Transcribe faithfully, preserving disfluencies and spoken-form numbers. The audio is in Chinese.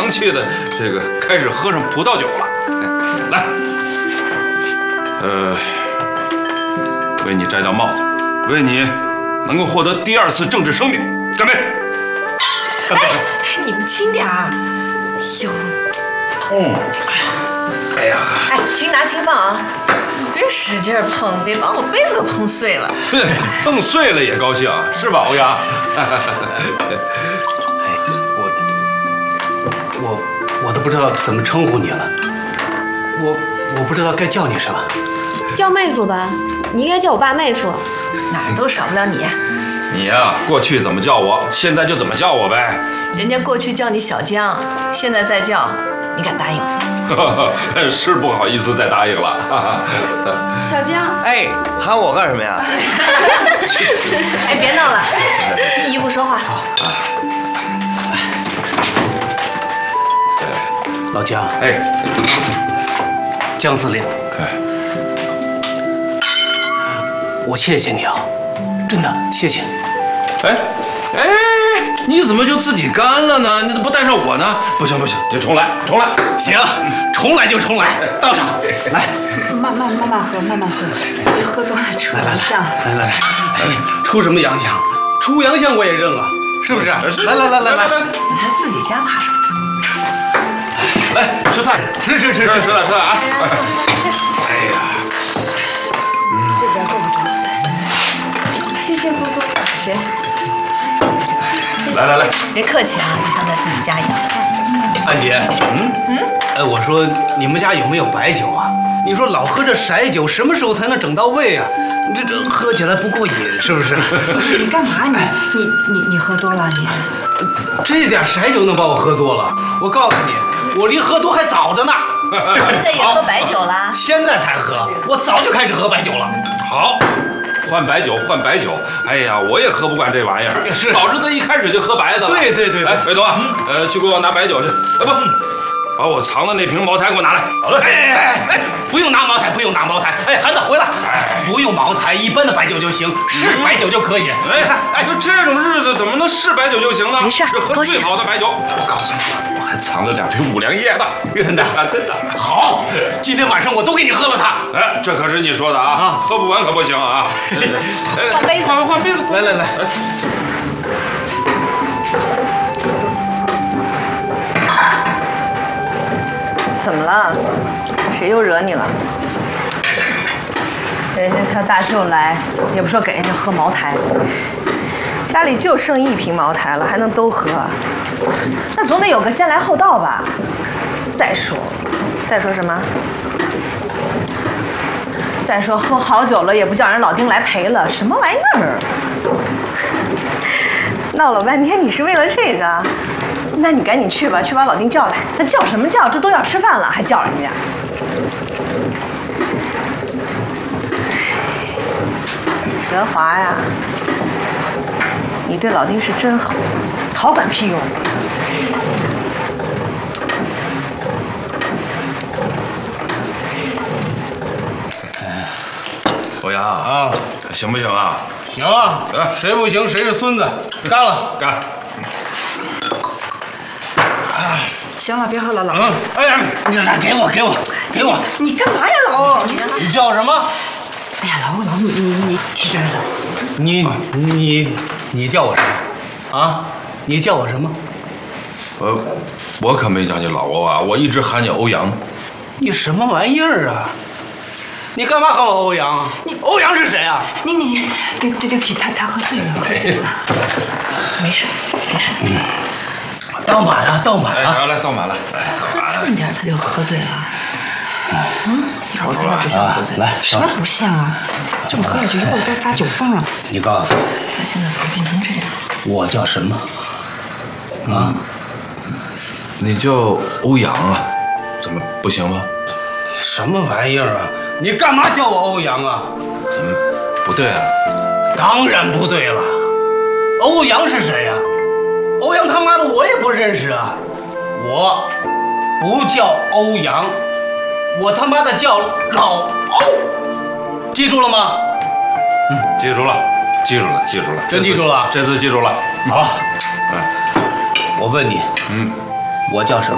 洋气的，这个开始喝上葡萄酒了。来，呃，为你摘掉帽子，为你能够获得第二次政治生命，干杯！干杯！ 哎，你们轻点儿。哟， 嗯，哎呀， 哎，轻拿轻放啊！别使劲碰，别把我杯子都碰碎了。 碰碎了也高兴，是吧，欧阳？ 哎，我我我都不知道怎么称呼你了，我我不知道该叫你什么。 叫妹夫吧，你应该叫我爸妹夫。 哪儿都少不了你。 你呀，过去怎么叫我，现在就怎么叫我呗。 人家过去叫你小江，现在再叫，你敢答应吗？ 是不好意思再答应了。 小江， 哎，喊我干什么呀？ 哎，别闹了，依姨夫说话。 老姜， 哎， 姜司令， 哎， 我谢谢你啊，真的谢谢。 哎，哎，你怎么就自己干了呢？你怎么不带上我呢？不行不行，得重来重来。 行，重来就重来，到场来。 慢慢慢慢喝，慢慢喝，别喝多了出洋相。 来来来，出什么洋相？出洋相我也认了，是不是？来来来来来， 你还自己家怕什么？ 来吃菜， 吃吃吃吃吃吃菜吃菜啊！哎呀， 这边够不着。 谢谢姑姑。谁？ 来来来， 别客气啊，就像在自己家一样。 安姐，嗯嗯，哎，我说你们家有没有白酒啊？你说老喝这色酒，什么时候才能整到位啊？这这喝起来不过瘾，是不是？ 你干嘛你你你你喝多了你？ 这点色酒能把我喝多了？我告诉你，我离喝多还早着呢。 现在也喝白酒啦？ 现在才喝，我早就开始喝白酒了。 好。换白酒，换白酒。哎呀，我也喝不惯这玩意儿。 是， 早知道一开始就喝白的了。 对对对。 哎，北东啊，呃，去给我拿白酒去。哎不，把我藏的那瓶茅台给我拿来。好嘞。 哎哎哎哎，不用拿茅台，不用拿茅台。哎，孩子回来。哎，不用茅台，一般的白酒就行，是白酒就可以。 哎哎，就这种日子怎么能是白酒就行呢？ 没事， 这喝最好的白酒。我告诉你，我还藏了两瓶五粮液呢。 真的， 真的。 好，今天晚上我都给你喝了它。 哎，这可是你说的啊，啊喝不完可不行啊。 换杯子， 换换杯子， 来来来。 怎么了？谁又惹你了？ 人家他大舅来，也不说给人家喝茅台， 家里就剩一瓶茅台了，还能都喝？ 那总得有个先来后到吧。再说， 再说什么？ 再说喝好酒了也不叫人老丁来陪了，什么玩意儿？ 闹了半天你是为了这个？那你赶紧去吧，去把老丁叫来。 那叫什么叫？这都要吃饭了还叫人家？ 德华呀，你对老丁是真好， 好管屁用！ 欧阳啊， 啊， 行不行啊？ 行啊，谁不行谁是孙子，干了干！ 行了，别喝了，老嗯，哎呀，你来给我给我给我， 你干嘛呀，老欧？ 你叫什么？ 哎呀，老欧老欧，你你你去这儿。 你你你叫我什么？啊？你叫我什么？ 我我可没叫你老欧啊，我一直喊你欧阳。 你什么玩意儿啊？你干嘛喊我欧阳？你欧阳是谁啊？ 你你对对对不起，他他喝醉了，喝醉了。没事没事。嗯， 倒满啊，倒满啊！ 来来，倒满了。 喝重点，他就喝醉了。嗯，我看他不像喝醉。 来， 什么不像啊？这么喝下去，一会儿该发酒疯了。 你告诉我， 他现在怎么变成这样？ 我叫什么？啊？ 你叫欧阳啊？怎么不行吗？ 什么玩意儿啊？你干嘛叫我欧阳啊？ 怎么不对啊？ 当然不对了。欧阳是谁呀、啊？欧阳他妈的我也不认识啊！我不叫欧阳，我他妈的叫老欧，记住了吗？ 嗯，记住了，记住了，记住了， 真记住了， 这次记住了。 好， 嗯， 我问你， 嗯， 我叫什么？